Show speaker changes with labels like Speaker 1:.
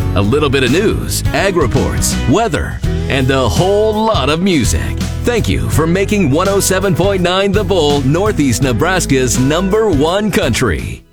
Speaker 1: a little bit of news, ag reports, weather, and a whole lot of music. Thank you for making 107.9 The Bull Northeast Nebraska's #1 country.